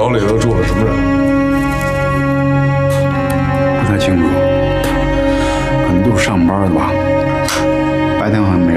楼里头住了什么人？ 不太清楚，可能都是上班的吧。白天好像没人。